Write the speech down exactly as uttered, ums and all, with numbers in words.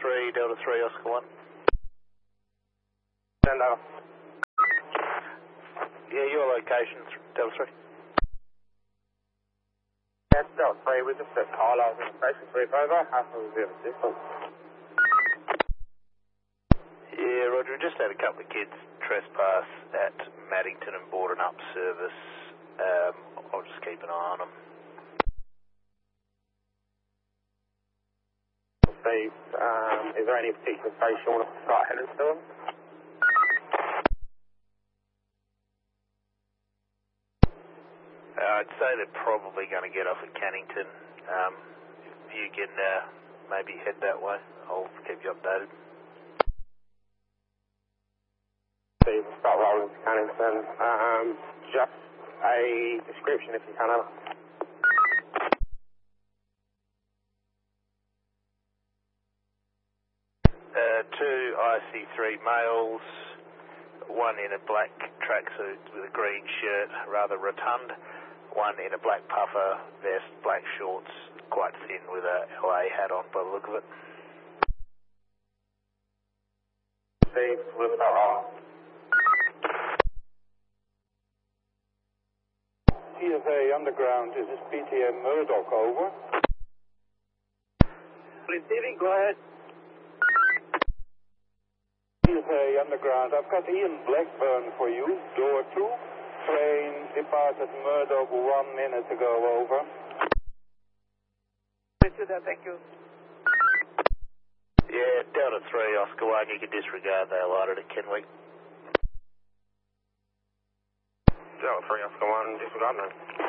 three, Delta three, Oscar one. Send over. Yeah, your location, Delta three. Yeah, Delta three, we just at Carlisle in station, sweep over, half of the system. Yeah, Roger, we just had a couple of kids trespass at Maddington and board an up service. Um, I'll just keep an eye on them. Steve, um, is there any particular place you want to start heading to them? Uh, I'd say they're probably going to get off at Cannington. Um, if you can uh, maybe head that way, I'll keep you updated. Steve, we'll start rolling to Cannington. Um, just a description if you can have. Uh, two I C three males, one in a black tracksuit with a green shirt, rather rotund, one in a black puffer vest, black shorts, quite thin with a L A hat on by the look of it. Steve, we'll start rolling. T S A Underground, this is P T M Murdoch, over. Stevie, go ahead. T S A Underground, I've got Ian Blackburn for you, door two. Train departed Murdoch one minute ago, over. Thank you. Yeah, Delta three, Oscar one, you can disregard they alighted at Kenwick. Delta three, Oscar one, disregard now.